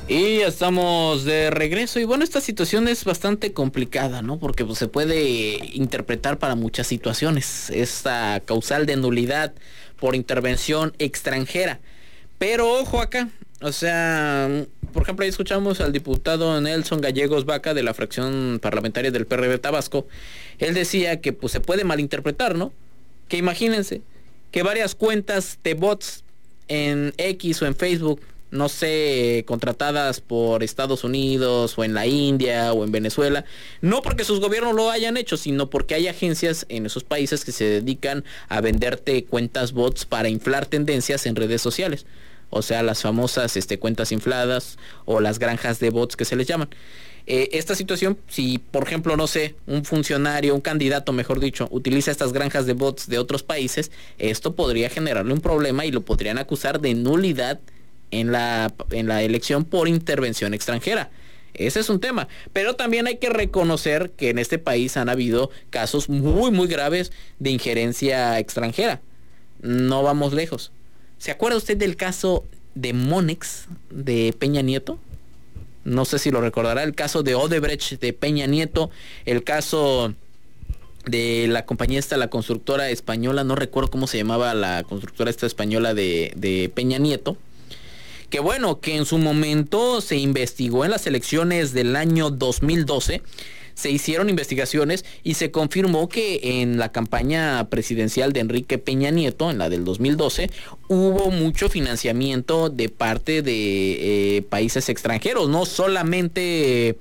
Y ya estamos de regreso y bueno, esta situación es bastante complicada, ¿no? Porque pues, se puede interpretar para muchas situaciones esta causal de nulidad por intervención extranjera. Pero ojo acá, o sea, por ejemplo, ahí escuchamos al diputado Nelson Gallegos Vaca de la fracción parlamentaria del PRD Tabasco. Él decía que pues se puede malinterpretar, ¿no? Que imagínense que varias cuentas de bots en X o en Facebook, no sé, contratadas por Estados Unidos o en la India o en Venezuela, no porque sus gobiernos lo hayan hecho, sino porque hay agencias en esos países que se dedican a venderte cuentas bots para inflar tendencias en redes sociales. O sea, las famosas cuentas infladas o las granjas de bots que se les llaman. Esta situación, si por ejemplo, no sé, un funcionario, un candidato, mejor dicho, utiliza estas granjas de bots de otros países, esto podría generarle un problema y lo podrían acusar de nulidad en la elección por intervención extranjera. Ese es un tema, pero también hay que reconocer que en este país han habido casos muy muy graves de injerencia extranjera. No vamos lejos. ¿Se acuerda usted del caso de Monex de Peña Nieto? No sé si lo recordará, el caso de Odebrecht de Peña Nieto, el caso de la compañía la constructora española, no recuerdo cómo se llamaba la constructora española de Peña Nieto, que bueno, que en su momento se investigó en las elecciones del año 2012, se hicieron investigaciones y se confirmó que en la campaña presidencial de Enrique Peña Nieto, en la del 2012, hubo mucho financiamiento de parte de países extranjeros, no solamente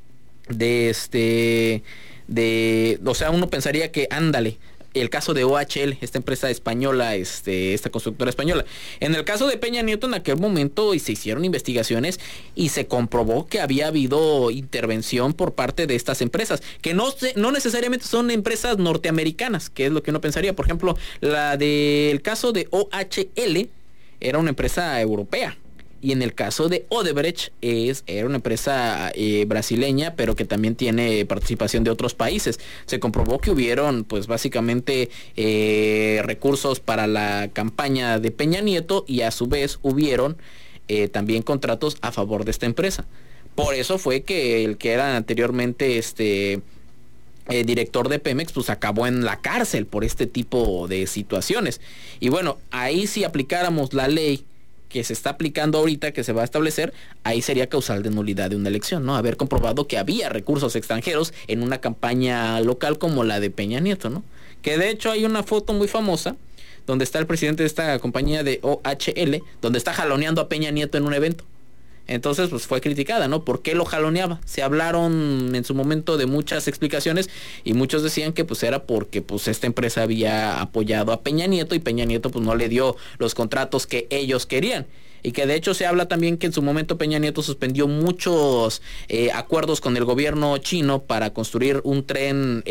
o sea, uno pensaría que ándale, el caso de OHL, esta empresa española, esta constructora española. En el caso de Peña Nieto, en aquel momento se hicieron investigaciones y se comprobó que había habido intervención por parte de estas empresas, que no necesariamente son empresas norteamericanas, que es lo que uno pensaría. Por ejemplo, la del caso de OHL era una empresa europea. Y en el caso de Odebrecht era una empresa brasileña, pero que también tiene participación de otros países. Se comprobó que hubieron, pues básicamente, recursos para la campaña de Peña Nieto y a su vez hubieron también contratos a favor de esta empresa. Por eso fue que el que era anteriormente director de Pemex, pues acabó en la cárcel por este tipo de situaciones. Y bueno, ahí si aplicáramos la ley que se está aplicando ahorita, que se va a establecer, ahí sería causal de nulidad de una elección, ¿no? Haber comprobado que había recursos extranjeros en una campaña local como la de Peña Nieto, ¿no? Que de hecho hay una foto muy famosa donde está el presidente de esta compañía de OHL, donde está jaloneando a Peña Nieto en un evento. Entonces, pues fue criticada, ¿no? ¿Por qué lo jaloneaba? Se hablaron en su momento de muchas explicaciones y muchos decían que pues era porque pues esta empresa había apoyado a Peña Nieto y Peña Nieto pues no le dio los contratos que ellos querían. Y que de hecho se habla también que en su momento Peña Nieto suspendió muchos acuerdos con el gobierno chino para construir un tren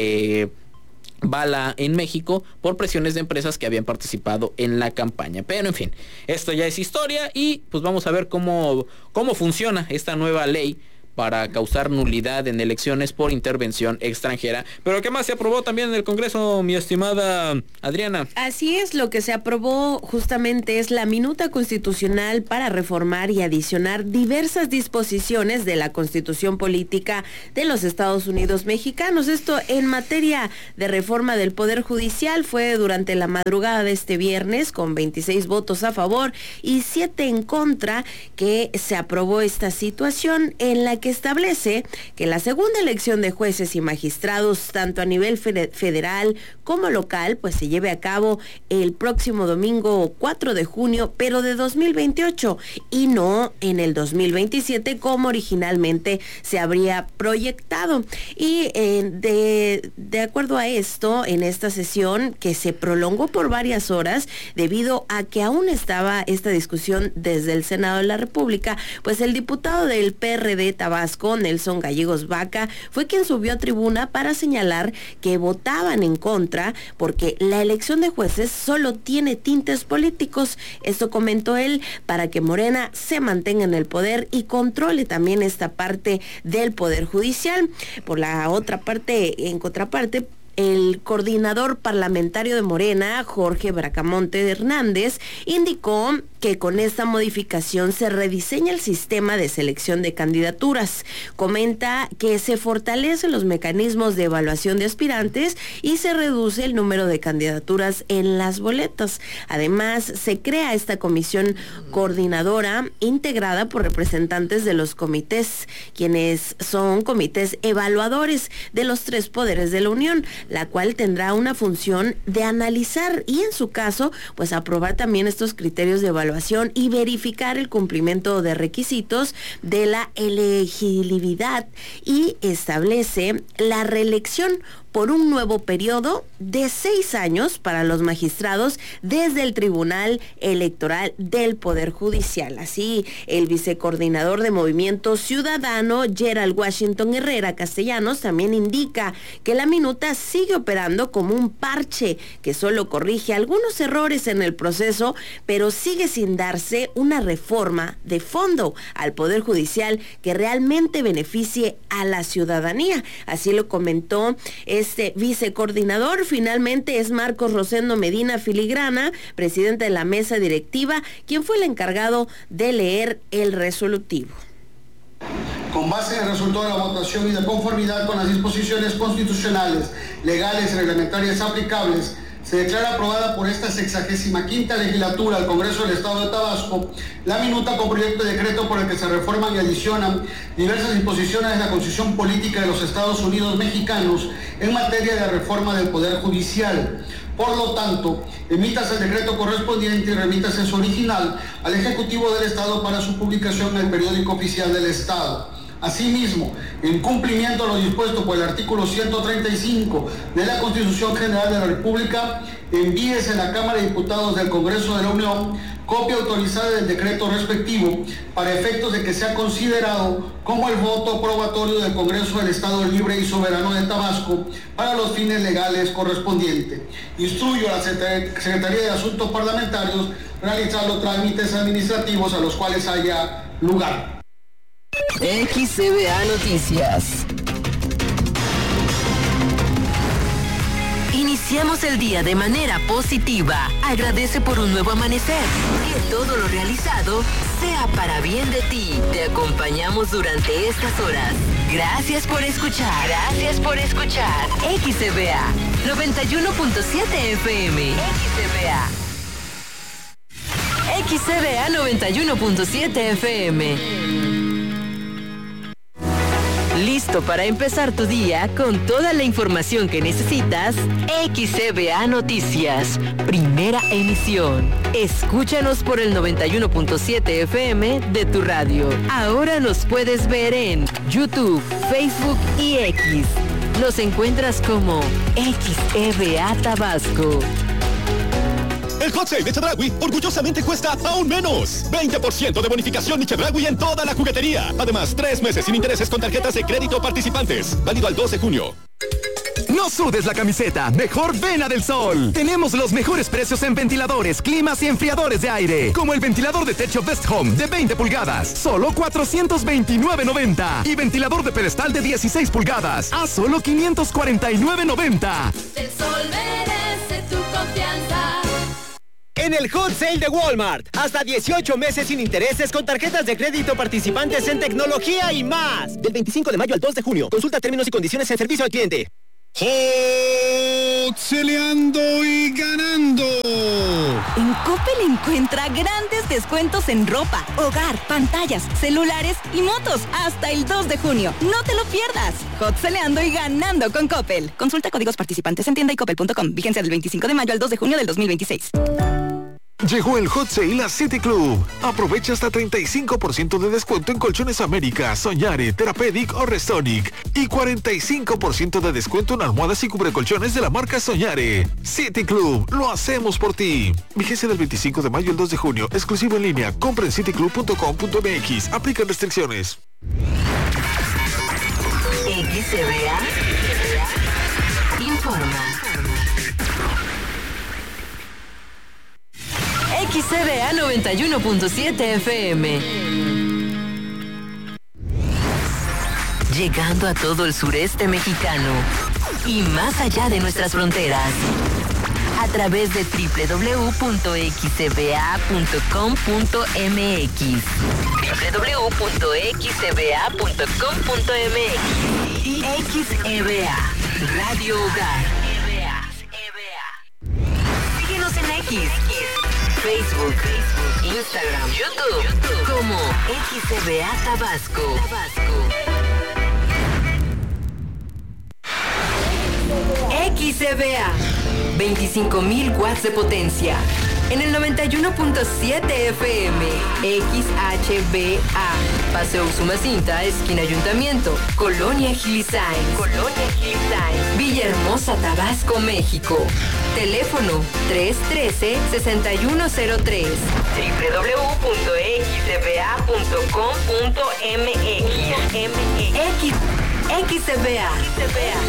bala en México por presiones de empresas que habían participado en la campaña. Pero en fin, esto ya es historia y pues vamos a ver cómo funciona esta nueva ley para causar nulidad en elecciones por intervención extranjera. Pero ¿qué más se aprobó también en el Congreso, mi estimada Adriana? Así es, lo que se aprobó justamente es la minuta constitucional para reformar y adicionar diversas disposiciones de la Constitución Política de los Estados Unidos Mexicanos. Esto en materia de reforma del Poder Judicial fue durante la madrugada de este viernes con 26 votos a favor y 7 en contra que se aprobó esta situación en la que establece que la segunda elección de jueces y magistrados, tanto a nivel federal como local, pues se lleve a cabo el próximo domingo 4 de junio, pero de 2028 y no en el 2027 como originalmente se habría proyectado. Y de acuerdo a esto, en esta sesión que se prolongó por varias horas debido a que aún estaba esta discusión desde el Senado de la República, pues el diputado del PRD Tabasco, Nelson Gallegos Vaca, fue quien subió a tribuna para señalar que votaban en contra porque la elección de jueces solo tiene tintes políticos. Esto comentó él, para que Morena se mantenga en el poder y controle también esta parte del Poder Judicial. Por la otra parte, en contraparte, el coordinador parlamentario de Morena, Jorge Bracamonte Hernández, indicó que con esta modificación se rediseña el sistema de selección de candidaturas. Comenta que se fortalecen los mecanismos de evaluación de aspirantes y se reduce el número de candidaturas en las boletas. Además, se crea esta comisión coordinadora integrada por representantes de los comités, quienes son comités evaluadores de los 3 poderes de la Unión, la cual tendrá una función de analizar y, en su caso, pues aprobar también estos criterios de evaluación y verificar el cumplimiento de requisitos de la elegibilidad, y establece la reelección por un nuevo periodo de 6 años para los magistrados desde el Tribunal Electoral del Poder Judicial. Así, el vicecoordinador de Movimiento Ciudadano, Gerald Washington Herrera Castellanos, también indica que la minuta sigue operando como un parche que solo corrige algunos errores en el proceso, pero sigue sin darse una reforma de fondo al Poder Judicial que realmente beneficie a la ciudadanía. Así lo comentó este vicecoordinador. Finalmente es Marcos Rosendo Medina Filigrana, presidente de la mesa directiva, quien fue el encargado de leer el resolutivo. Con base en el resultado de la votación y de conformidad con las disposiciones constitucionales, legales y reglamentarias aplicables, se declara aprobada por esta 65ª legislatura al Congreso del Estado de Tabasco la minuta con proyecto de decreto por el que se reforman y adicionan diversas disposiciones de la Constitución Política de los Estados Unidos Mexicanos en materia de reforma del Poder Judicial. Por lo tanto, emítase el decreto correspondiente y remítase su original al Ejecutivo del Estado para su publicación en el Periódico Oficial del Estado. Asimismo, en cumplimiento a lo dispuesto por el artículo 135 de la Constitución General de la República, envíese a la Cámara de Diputados del Congreso de la Unión copia autorizada del decreto respectivo para efectos de que sea considerado como el voto aprobatorio del Congreso del Estado Libre y Soberano de Tabasco para los fines legales correspondientes. Instruyo a la Secretaría de Asuntos Parlamentarios realizar los trámites administrativos a los cuales haya lugar. XCBA Noticias. Iniciamos el día de manera positiva. Agradece por un nuevo amanecer. Que todo lo realizado sea para bien de ti. Te acompañamos durante estas horas. Gracias por escuchar. Gracias por escuchar. XCBA 91.7 FM. XCBA 91.7 FM. ¿Listo para empezar tu día con toda la información que necesitas? XCBA Noticias, primera emisión. Escúchanos por el 91.7 FM de tu radio. Ahora nos puedes ver en YouTube, Facebook y X. Nos encuentras como XCBA Tabasco. El Hot Sale de Chedraui orgullosamente cuesta aún menos. 20% de bonificación y Chedraui en toda la juguetería. Además, 3 meses sin intereses con tarjetas de crédito participantes. Válido al 2 de junio. No sudes la camiseta, mejor ven a Del Sol. Tenemos los mejores precios en ventiladores, climas y enfriadores de aire. Como el ventilador de techo Best Home de 20 pulgadas, solo $429.90. Y ventilador de pedestal de 16 pulgadas, a solo $549.90. Del Sol merece tu confianza. En el Hot Sale de Walmart, hasta 18 meses sin intereses con tarjetas de crédito participantes en tecnología y más. Del 25 de mayo al 2 de junio. Consulta términos y condiciones en servicio al cliente. Hot-Saleando y ganando. En Coppel encuentra grandes descuentos en ropa, hogar, pantallas, celulares y motos hasta el 2 de junio. No te lo pierdas. Hot-Saleando y ganando con Coppel. Consulta códigos participantes en tienda y coppel.com. Vigencia del 25 de mayo al 2 de junio del 2026. Llegó el Hot Sale a City Club. Aprovecha hasta 35% de descuento en Colchones América, Soñare, Therapeutic o Restonic. Y 45% de descuento en almohadas y cubrecolchones de la marca Soñare. City Club, lo hacemos por ti. Vigencia del 25 de mayo al 2 de junio. Exclusivo en línea. Compra en cityclub.com.mx. Aplican restricciones. XCBA informa. XCBA 91.7 FM. Llegando a todo el sureste mexicano. y más allá de nuestras fronteras. A través de www.xcba.com.mx. www.xcba.com.mx. Y XEBA, Radio Hogar. Síguenos en X, Facebook, Instagram, YouTube, como XEBA Tabasco. XEBA, 25,000 watts de potencia. En el 91.7 FM, XHBA, Paseo Usumacinta, esquina Ayuntamiento, Colonia Gilisain, Villahermosa, Tabasco, México. Teléfono 313-6103. www.xcba.com.mx. XCBA.